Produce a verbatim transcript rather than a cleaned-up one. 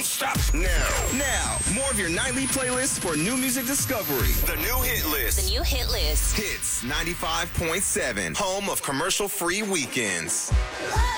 don't stop. Now, now, more of your nightly playlist for new music discovery. The new hit list. The new hit list. Hits ninety-five point seven, home of commercial-free weekends.